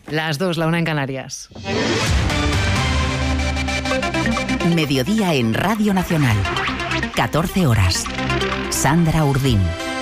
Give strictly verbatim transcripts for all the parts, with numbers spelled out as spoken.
Las dos, la una en Canarias. Mediodía en Radio Nacional. catorce horas. Sandra Urdín.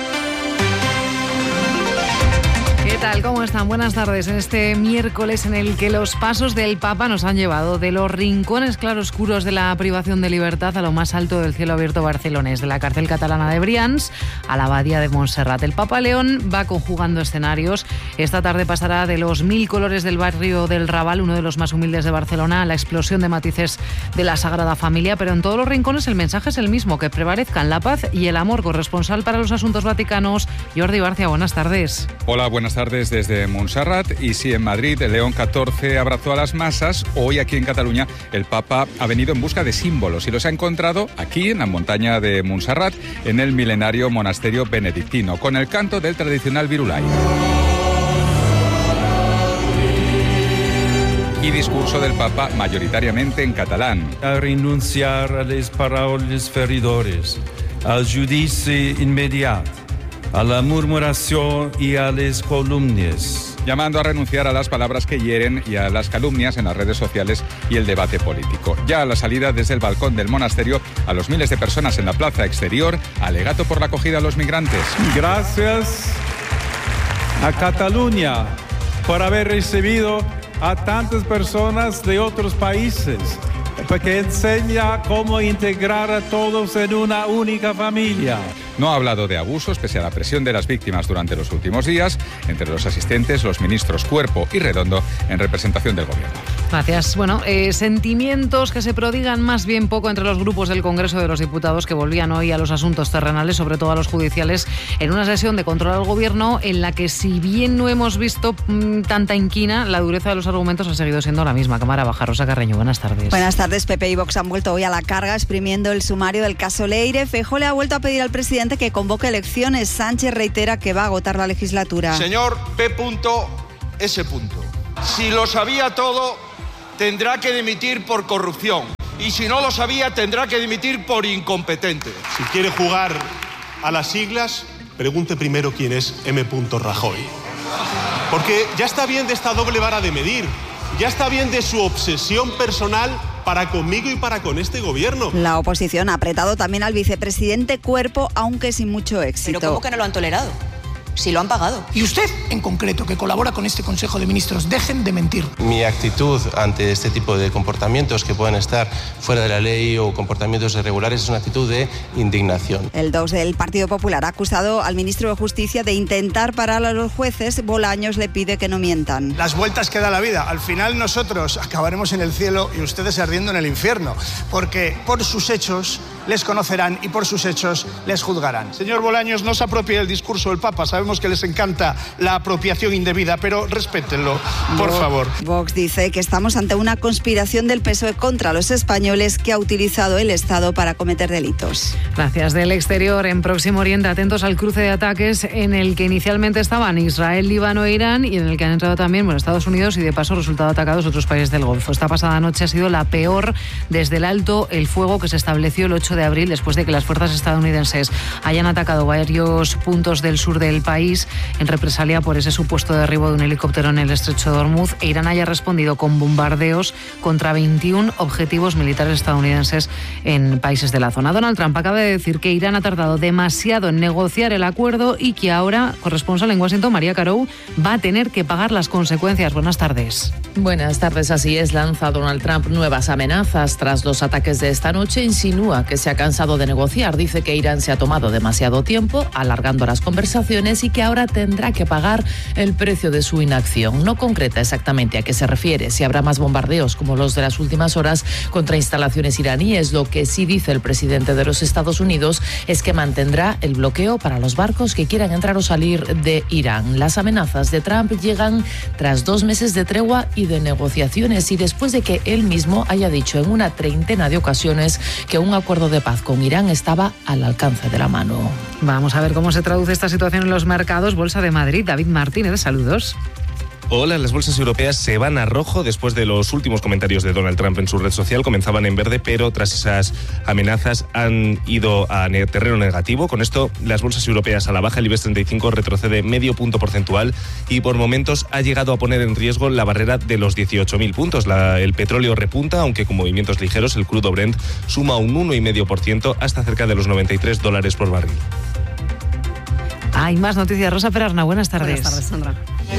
¿Qué tal? ¿Cómo están? Buenas tardes. En este miércoles en el que los pasos del Papa nos han llevado de los rincones claroscuros de la privación de libertad a lo más alto del cielo abierto barcelonés, de la cárcel catalana de Brians a la abadía de Montserrat. El Papa León va conjugando escenarios. Esta tarde pasará de los mil colores del barrio del Raval, uno de los más humildes de Barcelona, a la explosión de matices de la Sagrada Familia, pero en todos los rincones el mensaje es el mismo, que prevalezcan la paz y el amor. Corresponsal para los asuntos vaticanos, Jordi Barcia, buenas tardes. Hola, buenas tardes desde Montserrat. Y si en Madrid León catorce abrazó a las masas, hoy aquí en Cataluña el Papa ha venido en busca de símbolos y los ha encontrado aquí en la montaña de Montserrat, en el milenario monasterio benedictino, con el canto del tradicional virulai. Y discurso del Papa mayoritariamente en catalán. A renunciar a les paraules feridores, al judici inmediat, a la murmuración y a las calumnias. Llamando a renunciar a las palabras que hieren y a las calumnias en las redes sociales y el debate político. Ya a la salida desde el balcón del monasterio, a los miles de personas en la plaza exterior, alegato por la acogida a los migrantes. Gracias a Cataluña por haber recibido a tantas personas de otros países, porque enseña cómo integrar a todos en una única familia. No ha hablado de abusos pese a la presión de las víctimas durante los últimos días. Entre los asistentes, los ministros Cuerpo y Redondo, en representación del gobierno. Gracias. Bueno, eh, sentimientos que se prodigan más bien poco entre los grupos del Congreso de los Diputados, que volvían hoy a los asuntos terrenales, sobre todo a los judiciales, en una sesión de control al gobierno en la que, si bien no hemos visto mmm, tanta inquina, la dureza de los argumentos ha seguido siendo la misma. Cámara Baja. Rosa Carreño, buenas tardes. Buenas tardes. P P y Vox han vuelto hoy a la carga exprimiendo el sumario del caso Leire. Feijóo le ha vuelto a pedir al presidente que convoque elecciones. Sánchez reitera que va a agotar la legislatura. Señor P. S. Si lo sabía todo, tendrá que dimitir por corrupción. Y si no lo sabía, tendrá que dimitir por incompetente. Si quiere jugar a las siglas, pregunte primero quién es M. Rajoy. Porque ya está bien de esta doble vara de medir. Ya está bien de su obsesión personal para conmigo y para con este gobierno. La oposición ha apretado también al vicepresidente Cuerpo, aunque sin mucho éxito. ¿Pero cómo que no lo han tolerado? Si lo han pagado. Y usted, en concreto, que colabora con este Consejo de Ministros, dejen de mentir. Mi actitud ante este tipo de comportamientos que pueden estar fuera de la ley o comportamientos irregulares es una actitud de indignación. El dos del Partido Popular ha acusado al ministro de Justicia de intentar parar a los jueces. Bolaños le pide que no mientan. Las vueltas que da la vida. Al final nosotros acabaremos en el cielo y ustedes ardiendo en el infierno, porque por sus hechos les conocerán y por sus hechos les juzgarán. Señor Bolaños, no se apropie del discurso del Papa. Sabemos que les encanta la apropiación indebida, pero respétenlo, por Vox, favor. Vox dice que estamos ante una conspiración del P S O E contra los españoles que ha utilizado el Estado para cometer delitos. Gracias. Del exterior, en Próximo Oriente, atentos al cruce de ataques en el que inicialmente estaban Israel, Líbano e Irán, y en el que han entrado también bueno, Estados Unidos y de paso resultado atacados otros países del Golfo. Esta pasada noche ha sido la peor desde el alto el fuego que se estableció el ocho de abril, después de que las fuerzas estadounidenses hayan atacado varios puntos del sur del país en represalia por ese supuesto derribo de un helicóptero en el estrecho de Hormuz, e Irán haya respondido con bombardeos contra veintiún objetivos militares estadounidenses en países de la zona. Donald Trump acaba de decir que Irán ha tardado demasiado en negociar el acuerdo y que ahora, corresponsal en Washington, María Carou, va a tener que pagar las consecuencias. Buenas tardes. Buenas tardes. Así es, lanza Donald Trump nuevas amenazas tras los ataques de esta noche. Insinúa que se ha cansado de negociar. Dice que Irán se ha tomado demasiado tiempo alargando las conversaciones y que ahora tendrá que pagar el precio de su inacción. No concreta exactamente a qué se refiere, si habrá más bombardeos como los de las últimas horas contra instalaciones iraníes. Lo que sí dice el presidente de los Estados Unidos es que mantendrá el bloqueo para los barcos que quieran entrar o salir de Irán. Las amenazas de Trump llegan tras dos meses de tregua y de negociaciones y después de que él mismo haya dicho en una treintena de ocasiones que un acuerdo de paz con Irán estaba al alcance de la mano. Vamos a ver cómo se traduce esta situación en los mercados. Bolsa de Madrid, David Martínez, saludos. Hola, las bolsas europeas se van a rojo después de los últimos comentarios de Donald Trump en su red social. Comenzaban en verde, pero tras esas amenazas han ido a terreno negativo. Con esto, las bolsas europeas a la baja, el IBEX treinta y cinco retrocede medio punto porcentual y por momentos ha llegado a poner en riesgo la barrera de los dieciocho mil puntos. La, el petróleo repunta, aunque con movimientos ligeros. El crudo Brent suma un uno coma cinco por ciento hasta cerca de los noventa y tres dólares por barril. Hay más noticias. Rosa Perarna, buenas tardes. Buenas tardes, Sandra.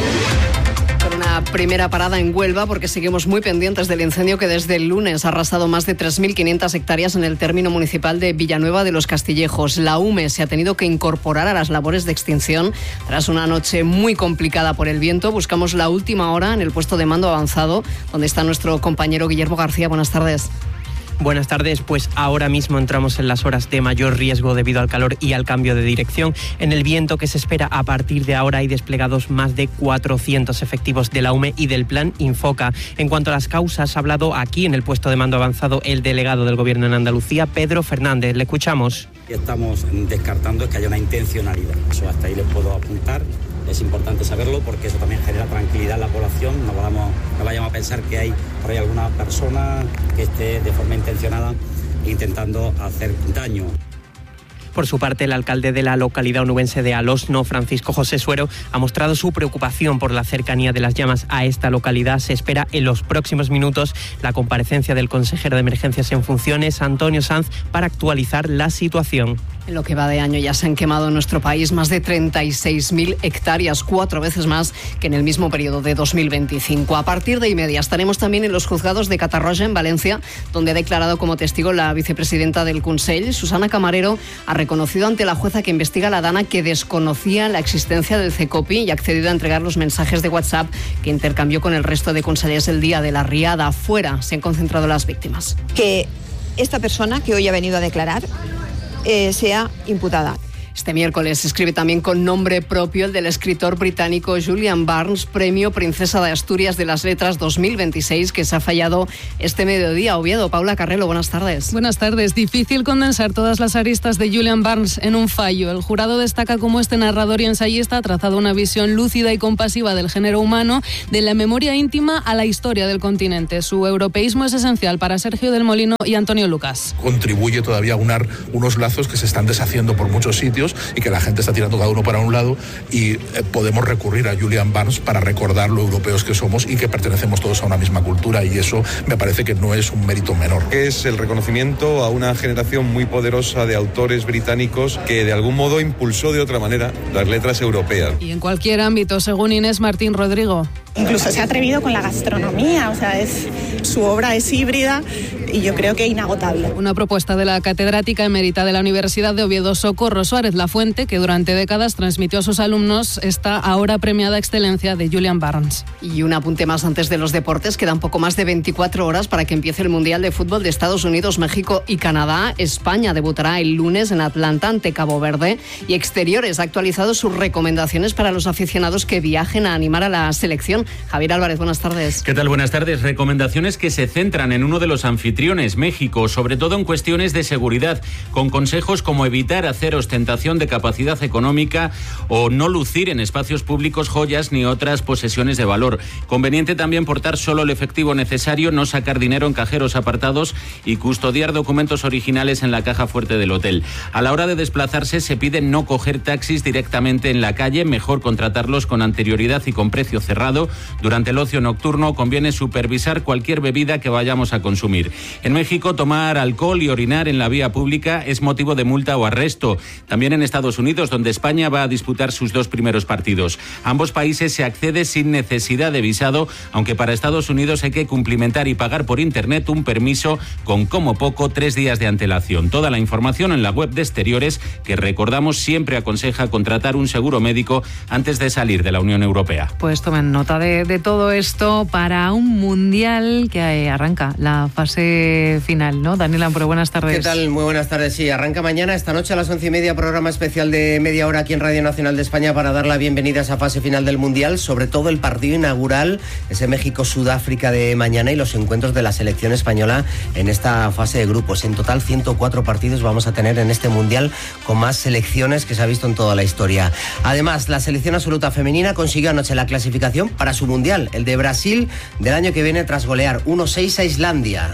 Una primera parada en Huelva porque seguimos muy pendientes del incendio que desde el lunes ha arrasado más de tres mil quinientas hectáreas en el término municipal de Villanueva de los Castillejos. La U M E se ha tenido que incorporar a las labores de extinción tras una noche muy complicada por el viento. Buscamos la última hora en el puesto de mando avanzado donde está nuestro compañero Guillermo García. Buenas tardes. Buenas tardes, pues ahora mismo entramos en las horas de mayor riesgo debido al calor y al cambio de dirección. En el viento que se espera a partir de ahora hay desplegados más de cuatrocientos efectivos de la U M E y del Plan Infoca. En cuanto a las causas, ha hablado aquí en el puesto de mando avanzado el delegado del Gobierno en Andalucía, Pedro Fernández. Le escuchamos. Estamos descartando que haya una intencionalidad. Eso hasta ahí les puedo apuntar. Es importante saberlo porque eso también genera tranquilidad en la población. No vayamos, no vayamos a pensar que hay por ahí alguna persona que esté de forma intencionada intentando hacer daño. Por su parte, el alcalde de la localidad onubense de Alosno, Francisco José Suero, ha mostrado su preocupación por la cercanía de las llamas a esta localidad. Se espera en los próximos minutos la comparecencia del consejero de Emergencias en funciones, Antonio Sanz, para actualizar la situación. En lo que va de año ya se han quemado en nuestro país más de treinta y seis mil hectáreas, cuatro veces más que en el mismo periodo de dos mil veinticinco. A partir de y media estaremos también en los juzgados de Catarroja, en Valencia, donde ha declarado como testigo la vicepresidenta del Consell. Susana Camarero ha reconocido ante la jueza que investiga la Dana que desconocía la existencia del CECOPI y ha accedido a entregar los mensajes de WhatsApp que intercambió con el resto de consellers el día de la riada. Fuera se han concentrado las víctimas. Que esta persona que hoy ha venido a declarar Eh, sea imputada. Este miércoles se escribe también con nombre propio el del escritor británico Julian Barnes, premio Princesa de Asturias de las Letras dos mil veintiséis, que se ha fallado este mediodía. Oviedo, Paula Carrelo, buenas tardes. Buenas tardes. Difícil condensar todas las aristas de Julian Barnes en un fallo. El jurado destaca cómo este narrador y ensayista ha trazado una visión lúcida y compasiva del género humano, de la memoria íntima a la historia del continente. Su europeísmo es esencial para Sergio del Molino y Antonio Lucas. Contribuye todavía a unar unos lazos que se están deshaciendo por muchos sitios y que la gente está tirando cada uno para un lado y eh, podemos recurrir a Julian Barnes para recordar lo europeos que somos y que pertenecemos todos a una misma cultura, y eso me parece que no es un mérito menor. Es el reconocimiento a una generación muy poderosa de autores británicos que de algún modo impulsó de otra manera las letras europeas. Y en cualquier ámbito, según Inés Martín Rodrigo. Incluso se ha atrevido con la gastronomía, o sea, es, su obra es híbrida y yo creo que inagotable. Una propuesta de la catedrática emérita de la Universidad de Oviedo, Socorro Suárez Lafuente, que durante décadas transmitió a sus alumnos esta ahora premiada excelencia de Julian Barnes. Y un apunte más antes de los deportes. Quedan poco más de veinticuatro horas para que empiece el Mundial de Fútbol de Estados Unidos, México y Canadá. España debutará el lunes en Atlanta ante Cabo Verde, y Exteriores ha actualizado sus recomendaciones para los aficionados que viajen a animar a la selección. Javier Álvarez, buenas tardes. ¿Qué tal? Buenas tardes. Recomendaciones que se centran en uno de los anfitriones, México, sobre todo en cuestiones de seguridad, con consejos como evitar hacer ostentación de capacidad económica o no lucir en espacios públicos joyas ni otras posesiones de valor. Conveniente también portar solo el efectivo necesario, no sacar dinero en cajeros apartados y custodiar documentos originales en la caja fuerte del hotel. A la hora de desplazarse se pide no coger taxis directamente en la calle, mejor contratarlos con anterioridad y con precio cerrado. Durante el ocio nocturno conviene supervisar cualquier bebida que vayamos a consumir. En México, tomar alcohol y orinar en la vía pública es motivo de multa o arresto. También en Estados Unidos, donde España va a disputar sus dos primeros partidos. Ambos países se accede sin necesidad de visado, aunque para Estados Unidos hay que cumplimentar y pagar por internet un permiso con como poco tres días de antelación. Toda la información en la web de Exteriores, que recordamos siempre aconseja contratar un seguro médico antes de salir de la Unión Europea. Pues tomen nota de De, de todo esto para un mundial que arranca la fase fase final, ¿no? Daniel Amparo, buenas tardes. ¿Qué tal? Muy buenas tardes. Sí, arranca mañana, esta noche a las once y media, programa especial de media hora aquí en Radio Nacional de España para dar la bienvenida a esa fase final del Mundial, sobre todo el partido inaugural, ese México-Sudáfrica de mañana y los encuentros de la selección española en esta fase de grupos. En total, ciento cuatro partidos vamos a tener en este Mundial con más selecciones que se ha visto en toda la historia. Además, la selección absoluta femenina consiguió anoche la clasificación para su Mundial, el de Brasil del año que viene, tras golear uno seis a Islandia.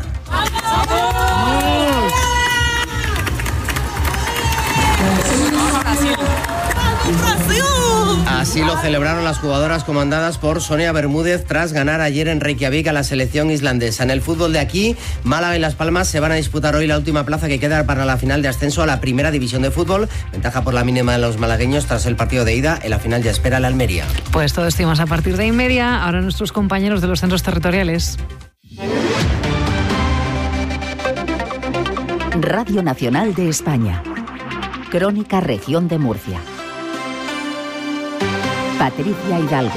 Así lo celebraron las jugadoras comandadas por Sonia Bermúdez tras ganar ayer en Reykjavik a la selección islandesa. En el fútbol de aquí, Málaga y Las Palmas se van a disputar hoy la última plaza que queda para la final de ascenso a la primera división de fútbol. Ventaja por la mínima de los malagueños tras el partido de ida. En la final ya espera la Almería. Pues todo esto y más a partir de y media. Ahora nuestros compañeros de los centros territoriales. Radio Nacional de España. Crónica Región de Murcia. Patricia Hidalgo.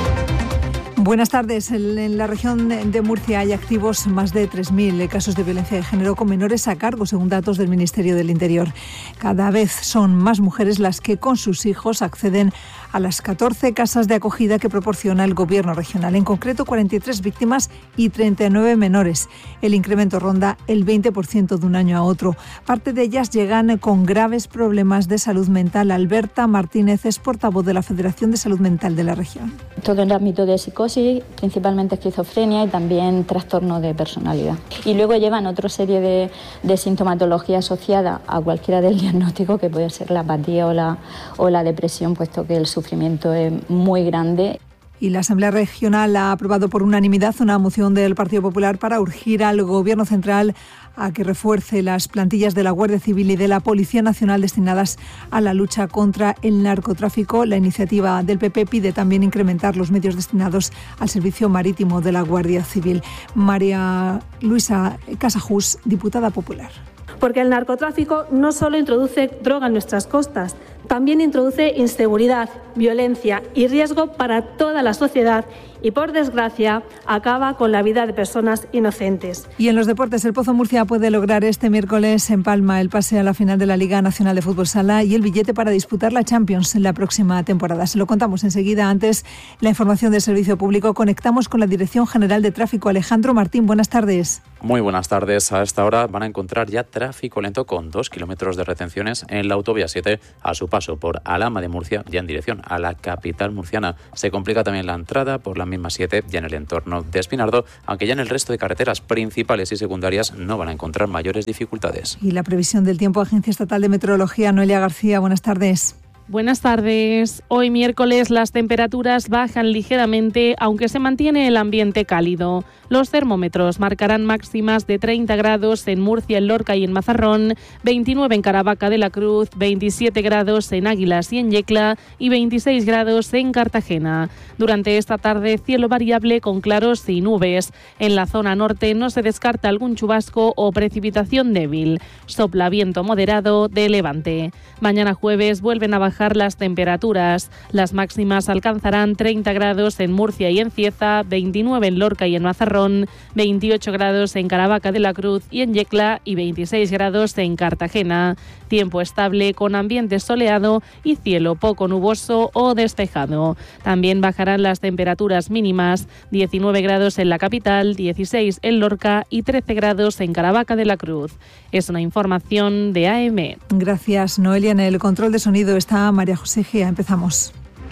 Buenas tardes. En la región de Murcia hay activos más de tres mil casos de violencia de género con menores a cargo, según datos del Ministerio del Interior. Cada vez son más mujeres las que con sus hijos acceden a las catorce casas de acogida que proporciona el Gobierno regional. En concreto, cuarenta y tres víctimas y treinta y nueve menores. El incremento ronda el veinte por ciento de un año a otro. Parte de ellas llegan con graves problemas de salud mental. Alberta Martínez es portavoz de la Federación de Salud Mental de la región. Todo el ámbito de psicosis, principalmente esquizofrenia y también trastorno de personalidad. Y luego llevan otra serie de, de sintomatología asociada a cualquiera del diagnóstico, que puede ser la apatía o la, o la depresión, puesto que el sufrimiento es muy grande. Y la Asamblea Regional ha aprobado por unanimidad una moción del Partido Popular para urgir al Gobierno central a que refuerce las plantillas de la Guardia Civil y de la Policía Nacional destinadas a la lucha contra el narcotráfico. La iniciativa del P P pide también incrementar los medios destinados al servicio marítimo de la Guardia Civil. María Luisa Casajús, diputada popular. Porque el narcotráfico no solo introduce droga en nuestras costas, también introduce inseguridad, violencia y riesgo para toda la sociedad y, por desgracia, acaba con la vida de personas inocentes. Y en los deportes, el Pozo Murcia puede lograr este miércoles en Palma el pase a la final de la Liga Nacional de Fútbol Sala y el billete para disputar la Champions en la próxima temporada. Se lo contamos enseguida. Antes, la información del servicio público. Conectamos con la Dirección General de Tráfico. Alejandro Martín, buenas tardes. Muy buenas tardes. A esta hora van a encontrar ya tráfico lento con dos kilómetros de retenciones en la autovía siete a su paso por Alhama de Murcia, ya en dirección a la capital murciana. Se complica también la entrada por la misma siete ya en el entorno de Espinardo, aunque ya en el resto de carreteras principales y secundarias no van a encontrar mayores dificultades. Y la previsión del tiempo, Agencia Estatal de Meteorología, Noelia García, buenas tardes. Buenas tardes. Hoy miércoles las temperaturas bajan ligeramente, aunque se mantiene el ambiente cálido. Los termómetros marcarán máximas de treinta grados en Murcia, en Lorca y en Mazarrón, veintinueve en Caravaca de la Cruz, veintisiete grados en Águilas y en Yecla y veintiséis grados en Cartagena. Durante esta tarde, cielo variable con claros y nubes. En la zona norte no se descarta algún chubasco o precipitación débil. Sopla viento moderado de levante. Mañana jueves vuelven a bajar las temperaturas. Las máximas alcanzarán treinta grados en Murcia y en Cieza, veintinueve en Lorca y en Mazarrón, veintiocho grados en Caravaca de la Cruz y en Yecla y veintiséis grados en Cartagena. Tiempo estable con ambiente soleado y cielo poco nuboso o despejado. También bajarán las temperaturas mínimas, diecinueve grados en la capital, dieciséis en Lorca y trece grados en Caravaca de la Cruz. Es una información de A M. Gracias, Noelia. En el control de sonido está María José Gía. Empezamos.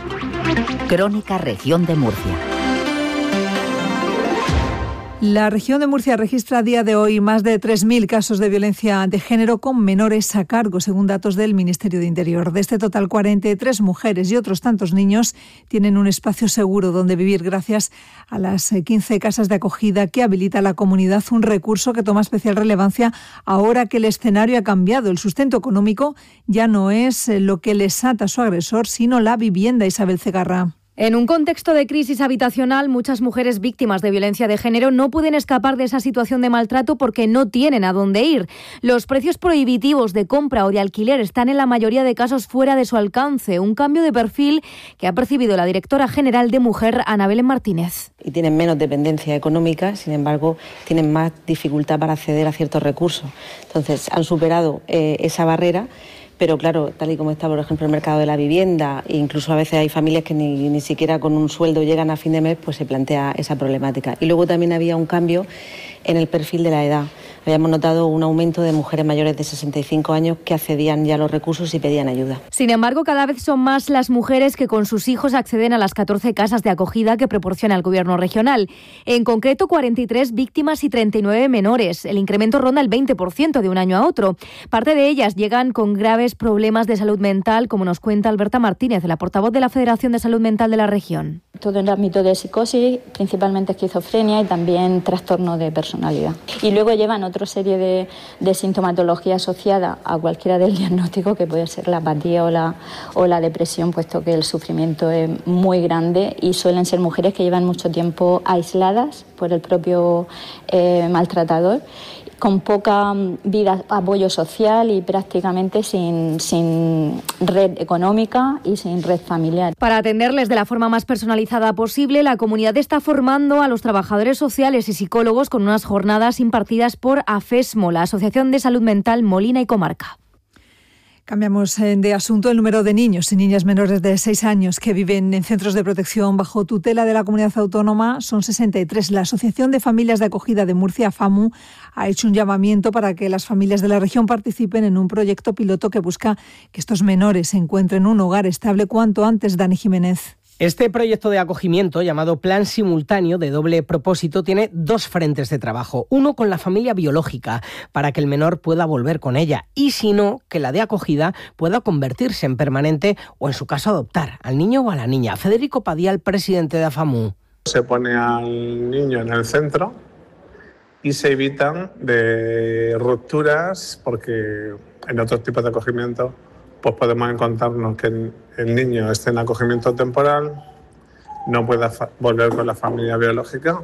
Crónica Región de Murcia. La región de Murcia registra a día de hoy más de tres mil casos de violencia de género con menores a cargo, según datos del Ministerio de Interior. De este total, cuarenta y tres mujeres y otros tantos niños tienen un espacio seguro donde vivir gracias a las quince casas de acogida que habilita la comunidad, un recurso que toma especial relevancia ahora que el escenario ha cambiado. El sustento económico ya no es lo que les ata a su agresor, sino la vivienda. Isabel Cegarra. En un contexto de crisis habitacional, muchas mujeres víctimas de violencia de género no pueden escapar de esa situación de maltrato porque no tienen a dónde ir. Los precios prohibitivos de compra o de alquiler están en la mayoría de casos fuera de su alcance, un cambio de perfil que ha percibido la directora general de Mujer, Ana Belén Martínez. Y tienen menos dependencia económica, sin embargo, tienen más dificultad para acceder a ciertos recursos. Entonces, han superado eh, esa barrera. Pero claro, tal y como está, por ejemplo, el mercado de la vivienda, e incluso a veces hay familias que ni, ni siquiera con un sueldo llegan a fin de mes, pues se plantea esa problemática. Y luego también había un cambio en el perfil de la edad. Habíamos notado un aumento de mujeres mayores de sesenta y cinco años que accedían ya a los recursos y pedían ayuda. Sin embargo, cada vez son más las mujeres que con sus hijos acceden a las catorce casas de acogida que proporciona el Gobierno regional. En concreto, cuarenta y tres víctimas y treinta y nueve menores. El incremento ronda el veinte por ciento de un año a otro. Parte de ellas llegan con graves problemas de salud mental, como nos cuenta Alberta Martínez, la portavoz de la Federación de Salud Mental de la región. Todo el ámbito de psicosis, principalmente esquizofrenia y también trastorno de personalidad. Y luego llevan otra serie de, de sintomatología asociada a cualquiera del diagnóstico, que puede ser la apatía o la, o la depresión, puesto que el sufrimiento es muy grande y suelen ser mujeres que llevan mucho tiempo aisladas por el propio eh, maltratador, con poca vida, apoyo social y prácticamente sin, sin red económica y sin red familiar. Para atenderles de la forma más personalizada posible, la comunidad está formando a los trabajadores sociales y psicólogos con unas jornadas impartidas por AFESMO, la Asociación de Salud Mental Molina y Comarca. Cambiamos de asunto. El número de niños y niñas menores de seis años que viven en centros de protección bajo tutela de la comunidad autónoma son sesenta y tres. La Asociación de Familias de Acogida de Murcia, FAMU, ha hecho un llamamiento para que las familias de la región participen en un proyecto piloto que busca que estos menores encuentren un hogar estable cuanto antes. Dani Jiménez. Este proyecto de acogimiento, llamado Plan Simultáneo de Doble Propósito, tiene dos frentes de trabajo. Uno con la familia biológica, para que el menor pueda volver con ella, y si no, que la de acogida pueda convertirse en permanente o, en su caso, adoptar al niño o a la niña. Federico Padial, presidente de AFAMU. Se pone al niño en el centro y se evitan de rupturas, porque en otros tipos de acogimiento pues podemos encontrarnos que el niño esté en acogimiento temporal, no pueda fa- volver con la familia biológica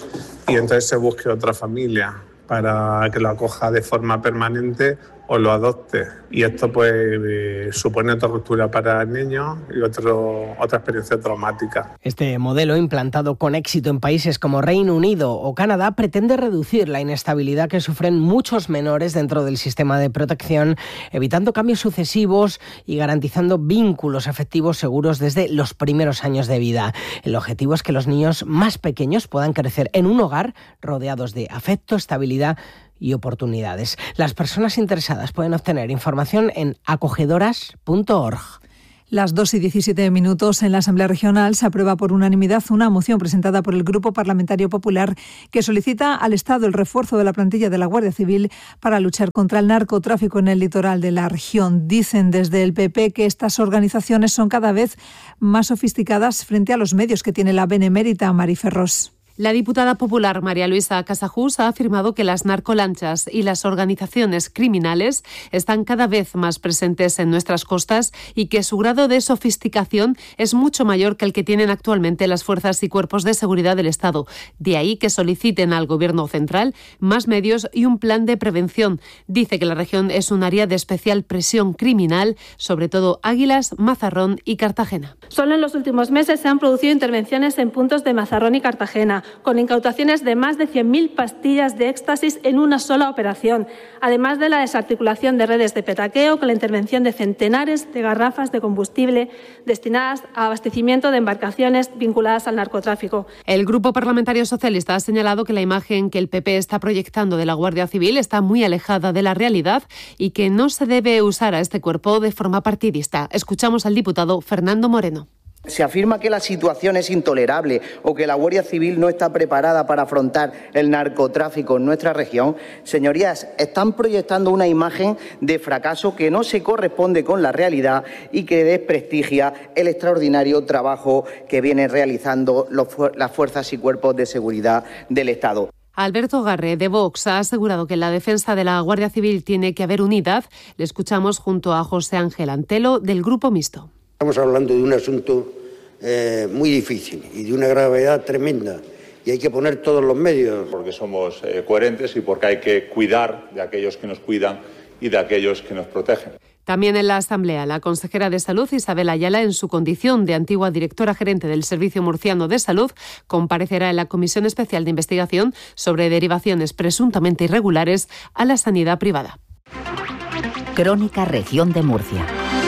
y entonces se busque otra familia para que lo acoja de forma permanente o lo adopte. Y esto pues eh, supone otra ruptura para el niño y otro, otra experiencia traumática. Este modelo, implantado con éxito en países como Reino Unido o Canadá, pretende reducir la inestabilidad que sufren muchos menores dentro del sistema de protección, evitando cambios sucesivos y garantizando vínculos afectivos seguros desde los primeros años de vida. El objetivo es que los niños más pequeños puedan crecer en un hogar rodeados de afecto, estabilidad y oportunidades. Las personas interesadas pueden obtener información en acogedoras punto org. Las dos y diecisiete minutos en la Asamblea Regional se aprueba por unanimidad una moción presentada por el Grupo Parlamentario Popular que solicita al Estado el refuerzo de la plantilla de la Guardia Civil para luchar contra el narcotráfico en el litoral de la región. Dicen desde el P P que estas organizaciones son cada vez más sofisticadas frente a los medios que tiene la benemérita Mari Ferrós. La diputada popular María Luisa Casajús ha afirmado que las narcolanchas y las organizaciones criminales están cada vez más presentes en nuestras costas y que su grado de sofisticación es mucho mayor que el que tienen actualmente las fuerzas y cuerpos de seguridad del Estado. De ahí que soliciten al Gobierno central más medios y un plan de prevención. Dice que la región es un área de especial presión criminal, sobre todo Águilas, Mazarrón y Cartagena. Solo en los últimos meses se han producido intervenciones en puntos de Mazarrón y Cartagena, con incautaciones de más de cien mil pastillas de éxtasis en una sola operación, además de la desarticulación de redes de petaqueo con la intervención de centenares de garrafas de combustible destinadas a abastecimiento de embarcaciones vinculadas al narcotráfico. El Grupo Parlamentario Socialista ha señalado que la imagen que el P P está proyectando de la Guardia Civil está muy alejada de la realidad y que no se debe usar a este cuerpo de forma partidista. Escuchamos al diputado Fernando Moreno. Se afirma que la situación es intolerable o que la Guardia Civil no está preparada para afrontar el narcotráfico en nuestra región. Señorías, están proyectando una imagen de fracaso que no se corresponde con la realidad y que desprestigia el extraordinario trabajo que vienen realizando los, las fuerzas y cuerpos de seguridad del Estado. Alberto Garre, de Vox, ha asegurado que en la defensa de la Guardia Civil tiene que haber unidad. Le escuchamos junto a José Ángel Antelo, del Grupo Mixto. Estamos hablando de un asunto eh, muy difícil y de una gravedad tremenda. Y hay que poner todos los medios. Porque somos eh, coherentes y porque hay que cuidar de aquellos que nos cuidan y de aquellos que nos protegen. También en la Asamblea, la consejera de Salud, Isabel Ayala, en su condición de antigua directora gerente del Servicio Murciano de Salud, comparecerá en la Comisión Especial de Investigación sobre derivaciones presuntamente irregulares a la sanidad privada. Crónica Región de Murcia.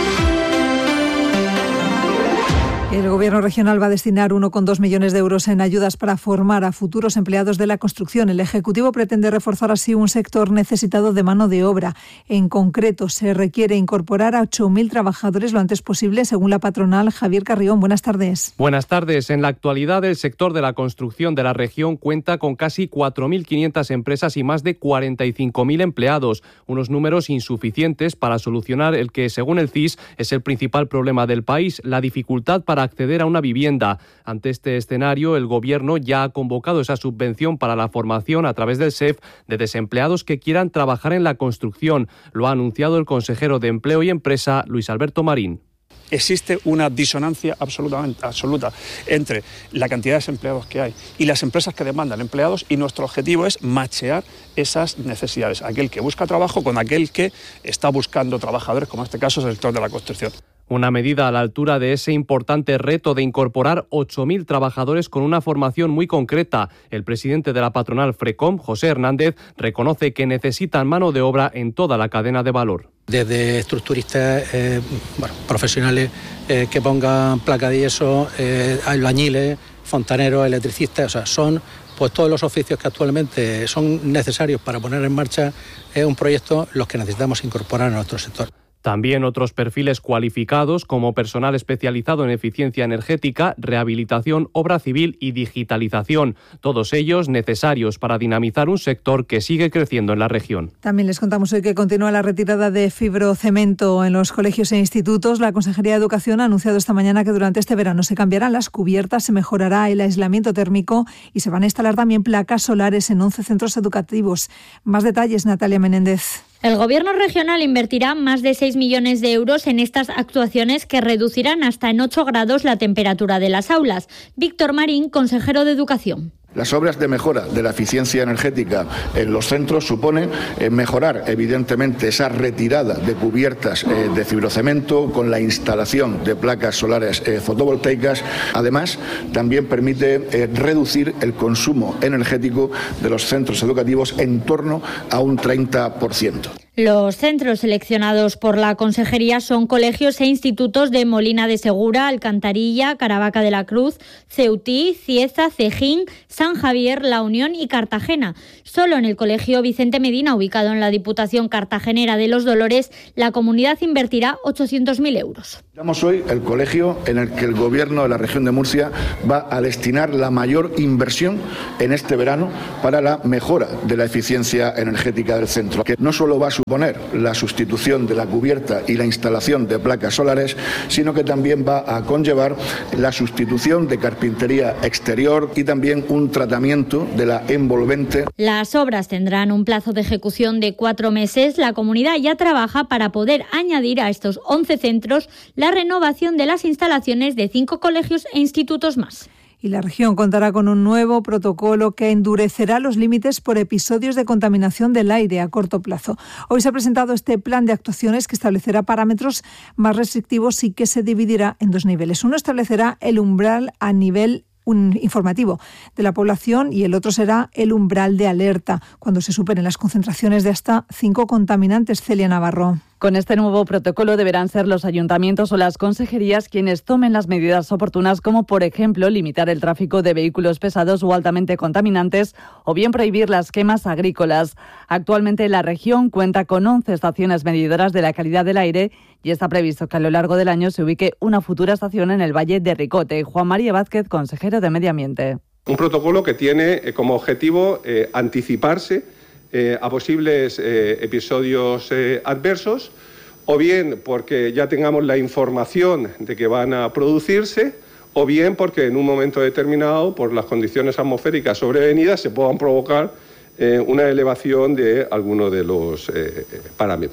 El Gobierno regional va a destinar uno coma dos millones de euros en ayudas para formar a futuros empleados de la construcción. El Ejecutivo pretende reforzar así un sector necesitado de mano de obra. En concreto, se requiere incorporar a ocho mil trabajadores lo antes posible, según la patronal. Javier Carrión, buenas tardes. Buenas tardes. En la actualidad, el sector de la construcción de la región cuenta con casi cuatro mil quinientas empresas y más de cuarenta y cinco mil empleados, unos números insuficientes para solucionar el que, según el C I S, es el principal problema del país, la dificultad para acceder a una vivienda. Ante este escenario, el Gobierno ya ha convocado esa subvención para la formación a través del S E F de desempleados que quieran trabajar en la construcción. Lo ha anunciado el consejero de Empleo y Empresa, Luis Alberto Marín. Existe una disonancia absolutamente absoluta entre la cantidad de desempleados que hay y las empresas que demandan empleados, y nuestro objetivo es machear esas necesidades, aquel que busca trabajo con aquel que está buscando trabajadores, como en este caso es el sector de la construcción. Una medida a la altura de ese importante reto de incorporar ocho mil trabajadores con una formación muy concreta. El presidente de la patronal FRECOM, José Hernández, reconoce que necesitan mano de obra en toda la cadena de valor. Desde estructuristas, eh, bueno, profesionales eh, que pongan placa de yeso, eh, albañiles, fontaneros, electricistas, o sea, son pues todos los oficios que actualmente son necesarios para poner en marcha eh, un proyecto, los que necesitamos incorporar a nuestro sector. También otros perfiles cualificados como personal especializado en eficiencia energética, rehabilitación, obra civil y digitalización. Todos ellos necesarios para dinamizar un sector que sigue creciendo en la región. También les contamos hoy que continúa la retirada de fibrocemento en los colegios e institutos. La Consejería de Educación ha anunciado esta mañana que durante este verano se cambiarán las cubiertas, se mejorará el aislamiento térmico y se van a instalar también placas solares en once centros educativos. Más detalles, Natalia Menéndez. El Gobierno regional invertirá más de seis millones de euros en estas actuaciones que reducirán hasta en ocho grados la temperatura de las aulas. Víctor Marín, consejero de Educación. Las obras de mejora de la eficiencia energética en los centros suponen eh, mejorar, evidentemente, esa retirada de cubiertas eh, de fibrocemento con la instalación de placas solares eh, fotovoltaicas. Además, también permite eh, reducir el consumo energético de los centros educativos en torno a un treinta por ciento. Los centros seleccionados por la Consejería son colegios e institutos de Molina de Segura, Alcantarilla, Caravaca de la Cruz, Ceutí, Cieza, Cejín, San Javier, La Unión y Cartagena. Solo en el Colegio Vicente Medina, ubicado en la Diputación Cartagenera de Los Dolores, la comunidad invertirá ochocientos mil euros. Estamos hoy el colegio en el que el Gobierno de la región de Murcia va a destinar la mayor inversión en este verano para la mejora de la eficiencia energética del centro, que no solo va a suponer la sustitución de la cubierta y la instalación de placas solares, sino que también va a conllevar la sustitución de carpintería exterior y también un tratamiento de la envolvente. Las obras tendrán un plazo de ejecución de cuatro meses. La comunidad ya trabaja para poder añadir a estos once centros la renovación de las instalaciones de cinco colegios e institutos más. Y la región contará con un nuevo protocolo que endurecerá los límites por episodios de contaminación del aire a corto plazo. Hoy se ha presentado este plan de actuaciones que establecerá parámetros más restrictivos y que se dividirá en dos niveles. Uno establecerá el umbral a nivel un informativo de la población y el otro será el umbral de alerta, cuando se superen las concentraciones de hasta cinco contaminantes. Celia Navarro. Con este nuevo protocolo deberán ser los ayuntamientos o las consejerías quienes tomen las medidas oportunas, como por ejemplo limitar el tráfico de vehículos pesados o altamente contaminantes o bien prohibir las quemas agrícolas. Actualmente la región cuenta con once estaciones medidoras de la calidad del aire y está previsto que a lo largo del año se ubique una futura estación en el Valle de Ricote. Juan María Vázquez, consejero de Medio Ambiente. Un protocolo que tiene eh, como objetivo eh, anticiparse Eh, a posibles eh, episodios eh, adversos, o bien porque ya tengamos la información de que van a producirse, o bien porque en un momento determinado, por las condiciones atmosféricas sobrevenidas, se puedan provocar eh, una elevación de alguno de los eh, parámetros.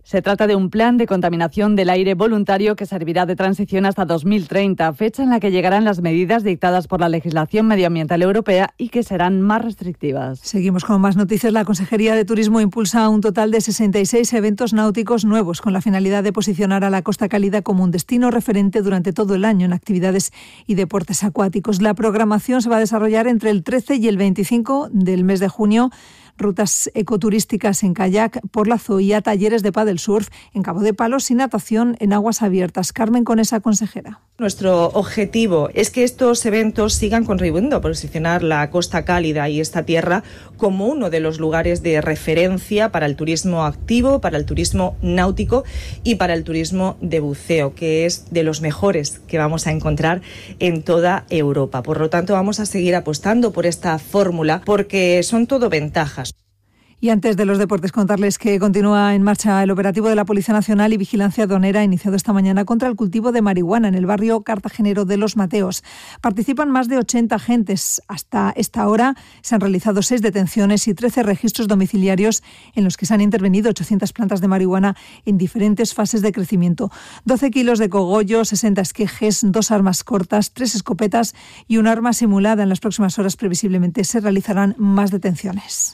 Se trata de un plan de contaminación del aire voluntario que servirá de transición hasta dos mil treinta, fecha en la que llegarán las medidas dictadas por la legislación medioambiental europea y que serán más restrictivas. Seguimos con más noticias. La Consejería de Turismo impulsa un total de sesenta y seis eventos náuticos nuevos con la finalidad de posicionar a la Costa Cálida como un destino referente durante todo el año en actividades y deportes acuáticos. La programación se va a desarrollar entre el trece y el veinticinco del mes de junio. Rutas ecoturísticas en kayak por la Zoía, talleres de paddle surf en Cabo de Palos y natación en aguas abiertas. Carmen Conesa, consejera. Nuestro objetivo es que estos eventos sigan contribuyendo a posicionar la Costa Cálida y esta tierra como uno de los lugares de referencia para el turismo activo, para el turismo náutico y para el turismo de buceo, que es de los mejores que vamos a encontrar en toda Europa. Por lo tanto, vamos a seguir apostando por esta fórmula porque son todo ventajas. Y antes de los deportes, contarles que continúa en marcha el operativo de la Policía Nacional y Vigilancia Aduanera iniciado esta mañana contra el cultivo de marihuana en el barrio cartagenero de Los Mateos. Participan más de ochenta agentes. Hasta esta hora se han realizado seis detenciones y trece registros domiciliarios en los que se han intervenido ochocientas plantas de marihuana en diferentes fases de crecimiento. doce kilos de cogollo, sesenta esquejes, dos armas cortas, tres escopetas y un arma simulada. En las próximas horas previsiblemente se realizarán más detenciones.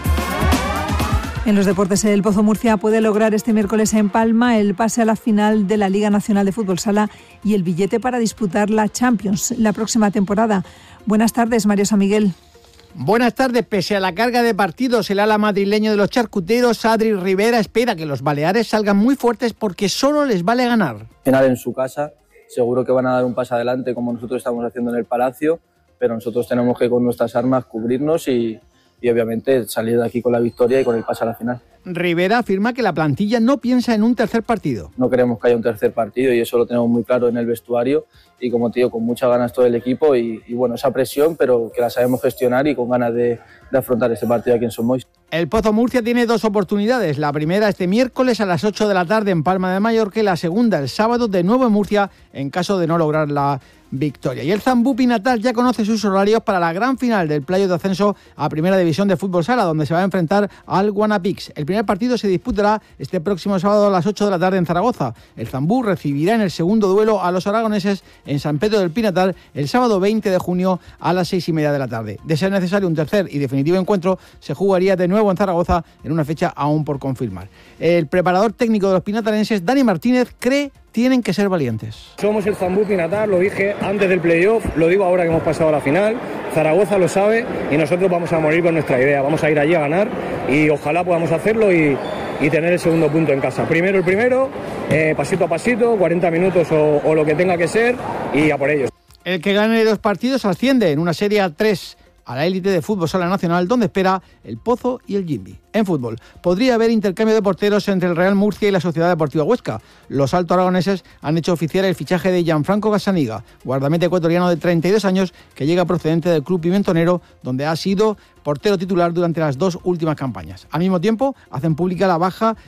En los deportes, el Pozo Murcia puede lograr este miércoles en Palma el pase a la final de la Liga Nacional de Fútbol Sala y el billete para disputar la Champions la próxima temporada. Buenas tardes, Mario San Miguel. Buenas tardes. Pese a la carga de partidos, el ala madrileño de los charcuteros, Adri Rivera, espera que los baleares salgan muy fuertes porque solo les vale ganar. Final en su casa, seguro que van a dar un paso adelante como nosotros estamos haciendo en el Palacio, pero nosotros tenemos que con nuestras armas cubrirnos y... y obviamente salir de aquí con la victoria y con el pase a la final. Rivera afirma que la plantilla no piensa en un tercer partido. No queremos que haya un tercer partido y eso lo tenemos muy claro en el vestuario y como te digo, con muchas ganas todo el equipo y, y bueno, esa presión, pero que la sabemos gestionar y con ganas de, de afrontar este partido aquí en Son Moix. El Pozo Murcia tiene dos oportunidades, la primera este miércoles a las ocho de la tarde en Palma de Mallorca y la segunda el sábado de nuevo en Murcia en caso de no lograr la victoria. Y el Zambú Pinatar ya conoce sus horarios para la gran final del playoff de ascenso a Primera División de Fútbol Sala, donde se va a enfrentar al Guanapix. El primer partido se disputará este próximo sábado a las ocho de la tarde en Zaragoza. El Zambú recibirá en el segundo duelo a los aragoneses en San Pedro del Pinatar el sábado veinte de junio a las seis y media de la tarde. De ser necesario un tercer y definitivo encuentro, se jugaría de nuevo en Zaragoza en una fecha aún por confirmar. El preparador técnico de los pinatarenses, Dani Martínez, cree tienen que ser valientes. Somos el Zambú Pinatar, lo dije antes del playoff, lo digo ahora que hemos pasado a la final. Zaragoza lo sabe y nosotros vamos a morir con nuestra idea. Vamos a ir allí a ganar y ojalá podamos hacerlo y, y tener el segundo punto en casa. Primero el primero, eh, pasito a pasito, cuarenta minutos o, o lo que tenga que ser y a por ellos. El que gane dos partidos asciende en una serie a tres a la élite de fútbol sala nacional, donde espera el Pozo y el Jimbi. En fútbol, podría haber intercambio de porteros entre el Real Murcia y la Sociedad Deportiva Huesca. Los alto aragoneses han hecho oficial el fichaje de Gianfranco Gazzaniga, guardameta ecuatoriano de treinta y dos años que llega procedente del club pimentonero, donde ha sido portero titular durante las dos últimas campañas. Al mismo tiempo, hacen pública la baja